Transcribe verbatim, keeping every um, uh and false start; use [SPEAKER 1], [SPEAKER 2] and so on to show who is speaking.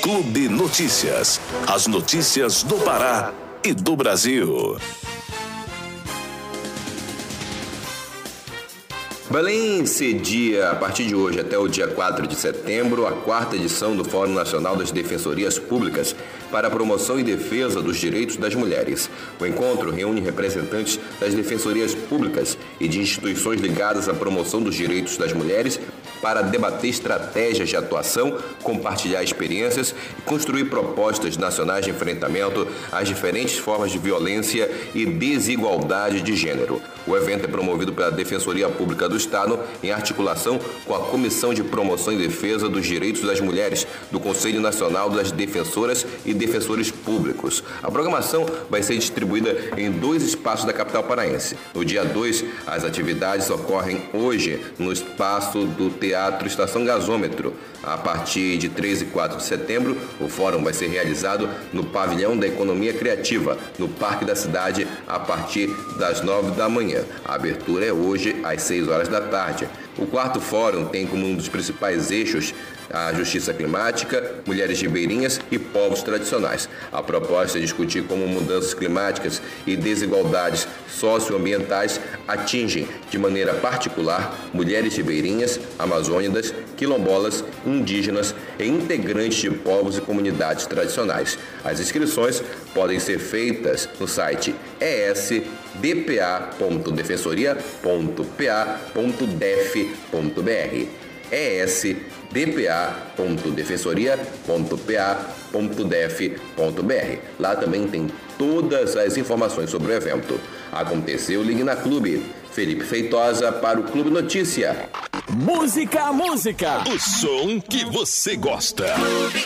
[SPEAKER 1] Clube Notícias. As notícias do Pará e do Brasil.
[SPEAKER 2] Belém cedia, a partir de hoje até o dia quatro de setembro, a quarta edição do Fórum Nacional das Defensorias Públicas para a Promoção e Defesa dos Direitos das Mulheres. O encontro reúne representantes das defensorias públicas e de instituições ligadas à promoção dos direitos das mulheres para debater estratégias de atuação, compartilhar experiências e construir propostas nacionais de enfrentamento às diferentes formas de violência e desigualdade de gênero. O evento é promovido pela Defensoria Pública do Estado em articulação com a Comissão de Promoção e Defesa dos Direitos das Mulheres do Conselho Nacional das Defensoras e Defensores Públicos. A programação vai ser distribuída em dois espaços da capital paraense. No dia dois, as atividades ocorrem hoje no espaço do Teatro Estação Gasômetro. A partir de três e quatro de setembro, o fórum vai ser realizado no Pavilhão da Economia Criativa, no Parque da Cidade, a partir das nove da manhã. A abertura é hoje às seis horas da tarde. O quarto fórum tem como um dos principais eixos a justiça climática, mulheres ribeirinhas e povos tradicionais. A proposta é discutir como mudanças climáticas e desigualdades socioambientais atingem de maneira particular mulheres ribeirinhas, amazônicas, quilombolas, indígenas e integrantes de povos e comunidades tradicionais. As inscrições podem ser feitas no site e s d p a ponto defensoria ponto p a ponto d e f ponto b r. e s d p a ponto defensoria ponto p a ponto d e f ponto b r. Lá também tem todas as informações sobre o evento. Aconteceu Ligue na Clube. Felipe Feitosa para o Clube Notícia.
[SPEAKER 1] Música, música. O som que você gosta.